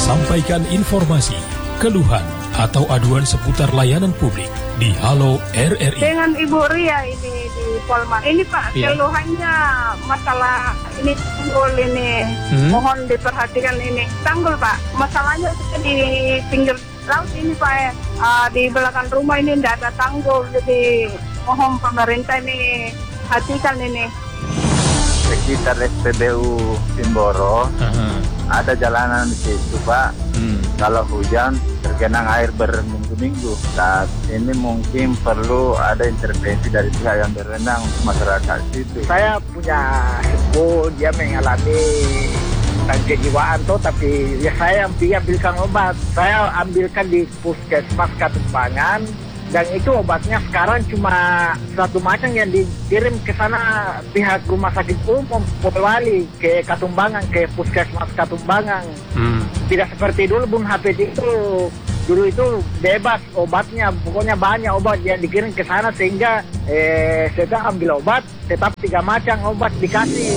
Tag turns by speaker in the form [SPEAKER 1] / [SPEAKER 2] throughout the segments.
[SPEAKER 1] Sampaikan informasi, keluhan, atau aduan seputar layanan publik di Halo RRI.
[SPEAKER 2] Dengan Ibu Ria ini di Polman. Ini Pak, keluhannya masalah ini tanggul ini. Mohon diperhatikan ini. Tanggul Pak, masalahnya di pinggir laut ini Pak. Di belakang rumah ini tidak ada tanggul. Jadi mohon pemerintah ini hatikan ini.
[SPEAKER 3] Sekitar SPBU Simboro ada jalanan di situ Pak. Kalau hujan tergenang air berminggu-minggu. Saat ini mungkin perlu ada intervensi dari pihak yang berwenang untuk masyarakat situ.
[SPEAKER 4] Saya punya sepupu, dia mengalami kejiwaan tuh, tapi ya saya ambilkan obat. Saya ambilkan di puskesmas Katumbangan. Dan itu obatnya sekarang cuma satu macam yang dikirim ke sana pihak rumah sakit umum Polewali ke Katumbangan, ke puskesmas Katumbangan. Tidak seperti dulu Bung Hafid itu. Dulu itu bebas obatnya, pokoknya banyak obat yang dikirim ke sana sehingga saya ambil obat, tetap 3 macam obat dikasih.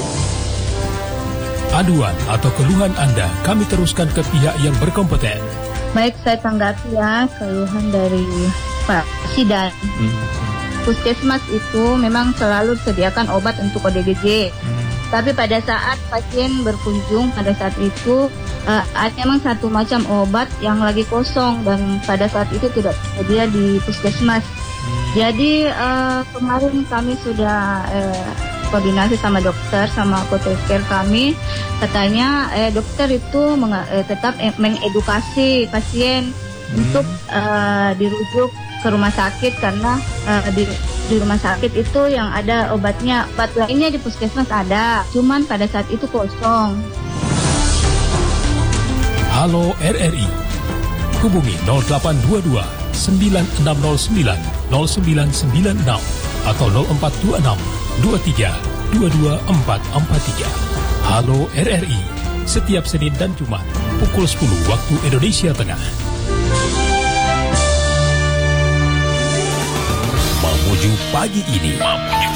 [SPEAKER 1] Aduan atau keluhan Anda kami teruskan ke pihak yang berkompeten.
[SPEAKER 5] Baik, saya tanggapi ya keluhan dari Pak Sidan. Puskesmas itu memang selalu sediakan obat untuk ODGJ. Tapi pada saat pasien berkunjung pada saat itu ada memang satu macam obat yang lagi kosong dan pada saat itu tidak tersedia di puskesmas. Jadi kemarin kami sudah koordinasi sama dokter, sama apoteker kami. Katanya dokter itu tetap mengedukasi pasien untuk dirujuk ke rumah sakit karena di rumah sakit itu yang ada obatnya. Obat lainnya di puskesmas ada, cuman pada saat itu kosong.
[SPEAKER 1] Halo RRI, hubungi 0822 9609 0996 atau 0426 23 22443. Halo RRI, setiap Senin dan Jumat pukul 10 waktu Indonesia Tengah. Menuju pagi ini.